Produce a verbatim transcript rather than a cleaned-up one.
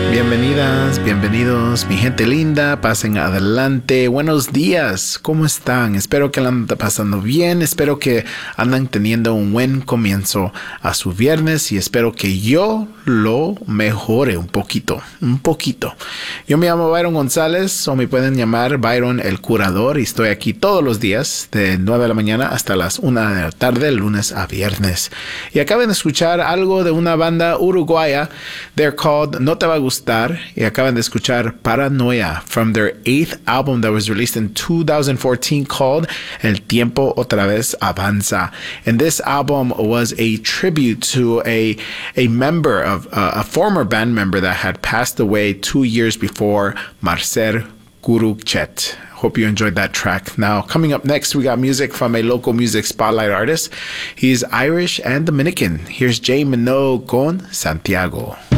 Bienvenidas, bienvenidos, mi gente linda, pasen adelante. Buenos días, ¿cómo están? Espero que la andan pasando bien, espero que andan teniendo un buen comienzo a su viernes y espero que yo lo mejore un poquito, un poquito. Yo me llamo Byron González o me pueden llamar Byron el Curador y estoy aquí todos los días de nueve de la mañana hasta las una de la tarde, lunes a viernes. Y acaban de escuchar algo de una banda uruguaya. They're called No Te Va a Gustar y acaban de escuchar Paranoia from their eighth album that was released in two thousand fourteen called El Tiempo Otra Vez Avanza. And this album was a tribute to a, a member of uh, a former band member that had passed away two years before, Marcel Guruchet. Hope you enjoyed that track. Now, coming up next, we got music from a local music spotlight artist. He's Irish and Dominican. Here's Jay Minogue con Santiago.